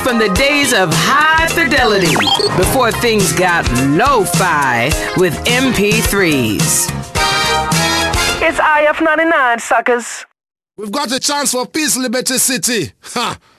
from the days of high fidelity before things got lo-fi with MP3s. It's IF99, suckers. We've got a chance for peace, Liberty City. Ha!